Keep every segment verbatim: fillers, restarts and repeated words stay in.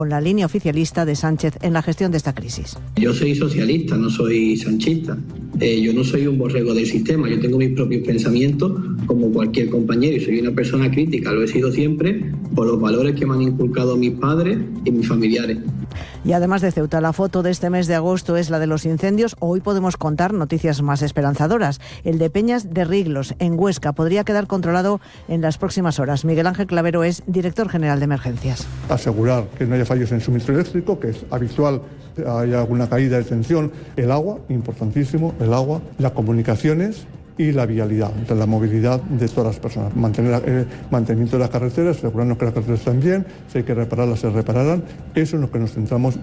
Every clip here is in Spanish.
con la línea oficialista de Sánchez en la gestión de esta crisis. Yo soy socialista, no soy sanchista. Eh, yo no soy un borrego del sistema, yo tengo mis propios pensamientos como cualquier compañero y soy una persona crítica, lo he sido siempre por los valores que me han inculcado mis padres y mis familiares. Y además de Ceuta, la foto de este mes de agosto es la de los incendios. Hoy podemos contar noticias más esperanzadoras. El de Peñas de Riglos, en Huesca, podría quedar controlado en las próximas horas. Miguel Ángel Clavero es director general de emergencias. Asegurar que no haya fallos en el suministro eléctrico, que es habitual, hay alguna caída de tensión. El agua, importantísimo, el agua, las comunicaciones y la vialidad, de la movilidad de todas las personas. Mantener eh, mantenimiento de las carreteras, asegurarnos que las carreteras están bien, si hay que repararlas, se repararán. Eso es lo que nos centramos.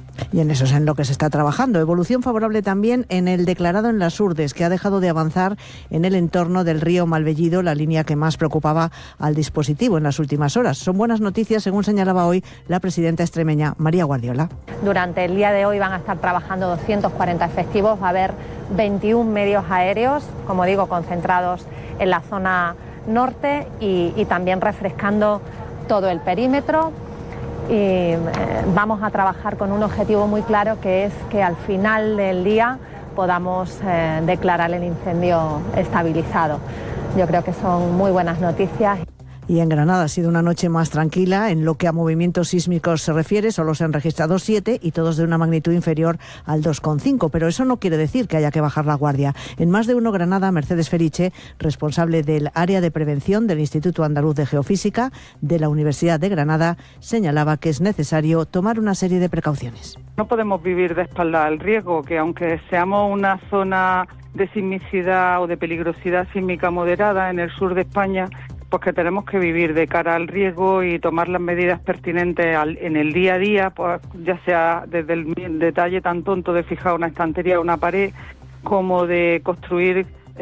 Y en eso es en lo que se está trabajando. Evolución favorable también en el declarado en Las Hurdes, que ha dejado de avanzar en el entorno del río Malvellido, la línea que más preocupaba al dispositivo en las últimas horas. Son buenas noticias, según señalaba hoy la presidenta extremeña María Guardiola. Durante el día de hoy van a estar trabajando doscientos cuarenta efectivos, va a haber veintiún medios aéreos, como digo, concentrados en la zona norte y, y también refrescando todo el perímetro. Y eh, vamos a trabajar con un objetivo muy claro, que es que al final del día podamos eh, declarar el incendio estabilizado. Yo creo que son muy buenas noticias. Y en Granada ha sido una noche más tranquila. En lo que a movimientos sísmicos se refiere, solo se han registrado siete y todos de una magnitud inferior al dos coma cinco. Pero eso no quiere decir que haya que bajar la guardia. En Más de Uno Granada, Mercedes Feriche, responsable del área de prevención del Instituto Andaluz de Geofísica de la Universidad de Granada, señalaba que es necesario tomar una serie de precauciones. No podemos vivir de espalda al riesgo, que aunque seamos una zona de sismicidad o de peligrosidad sísmica moderada en el sur de España, pues que tenemos que vivir de cara al riesgo y tomar las medidas pertinentes al, en el día a día, pues ya sea desde el, el detalle tan tonto de fijar una estantería o una pared, como de construir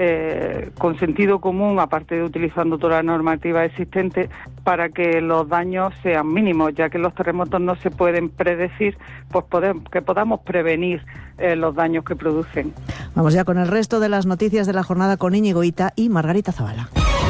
eh, con sentido común, aparte de utilizando toda la normativa existente, para que los daños sean mínimos, ya que los terremotos no se pueden predecir, pues podemos, que podamos prevenir eh, los daños que producen. Vamos ya con el resto de las noticias de la jornada con Íñigo Ita y Margarita Zavala.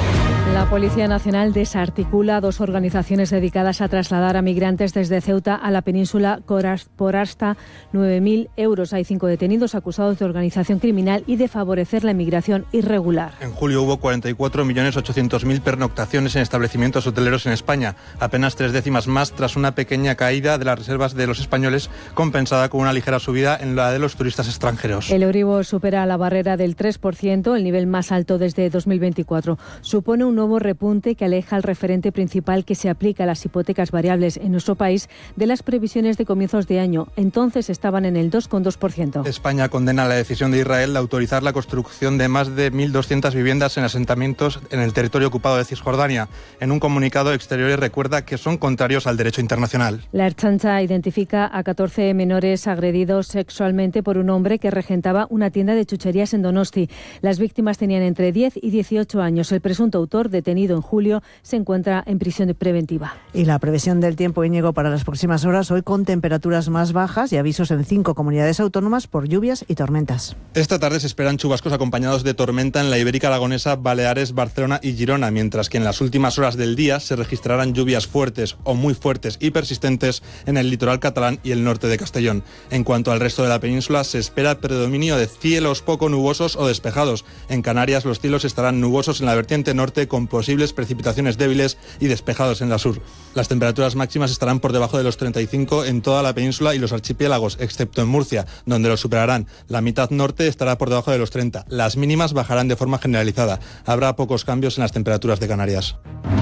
La Policía Nacional desarticula dos organizaciones dedicadas a trasladar a migrantes desde Ceuta a la península por hasta nueve mil euros. Hay cinco detenidos acusados de organización criminal y de favorecer la inmigración irregular. En julio hubo cuarenta y cuatro millones ochocientos mil pernoctaciones en establecimientos hoteleros en España, apenas tres décimas más tras una pequeña caída de las reservas de los españoles, compensada con una ligera subida en la de los turistas extranjeros. El Euribor supera la barrera del tres por ciento, el nivel más alto desde dos mil veinticuatro. Supone un nuevo repunte que aleja al referente principal que se aplica a las hipotecas variables en nuestro país de las previsiones de comienzos de año. Entonces estaban en el dos coma dos por ciento. España condena la decisión de Israel de autorizar la construcción de más de mil doscientas viviendas en asentamientos en el territorio ocupado de Cisjordania. En un comunicado, Exteriores recuerda que son contrarios al derecho internacional. La Ertzaintza identifica a catorce menores agredidos sexualmente por un hombre que regentaba una tienda de chucherías en Donosti. Las víctimas tenían entre diez y dieciocho años. El presunto autor, detenido en julio, se encuentra en prisión preventiva. Y la previsión del tiempo, Íñigo, para las próximas horas, hoy con temperaturas más bajas y avisos en cinco comunidades autónomas por lluvias y tormentas. Esta tarde se esperan chubascos acompañados de tormenta en la Ibérica Aragonesa, Baleares, Barcelona y Girona, mientras que en las últimas horas del día se registrarán lluvias fuertes o muy fuertes y persistentes en el litoral catalán y el norte de Castellón. En cuanto al resto de la península, se espera predominio de cielos poco nubosos o despejados. En Canarias los cielos estarán nubosos en la vertiente norte con posibles precipitaciones débiles y despejados en la sur. Las temperaturas máximas estarán por debajo de los treinta y cinco en toda la península y los archipiélagos, excepto en Murcia, donde los superarán. La mitad norte estará por debajo de los treinta. Las mínimas bajarán de forma generalizada. Habrá pocos cambios en las temperaturas de Canarias.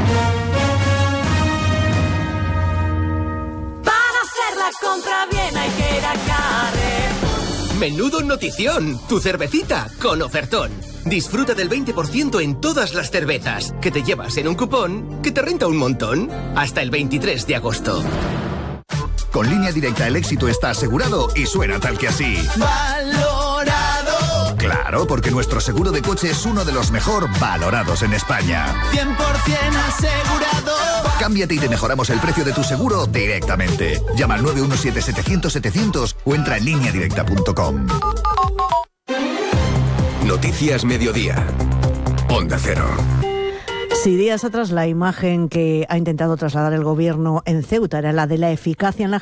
Para hacer la compra bien hay que ir a Carre. Menudo notición, tu cervecita con ofertón. Disfruta del veinte por ciento en todas las cervezas, que te llevas en un cupón que te renta un montón. Hasta el veintitrés de agosto. Con Línea Directa el éxito está asegurado y suena tal que así. Valorado. Claro, porque nuestro seguro de coche es uno de los mejor valorados en España. cien por ciento asegurado. Cámbiate y te mejoramos el precio de tu seguro directamente. Llama al nueve uno siete, setecientos, setecientos o entra en línea directa punto com. Noticias Mediodía. Onda Cero. Si días atrás la imagen que ha intentado trasladar el gobierno en Ceuta era la de la eficacia en la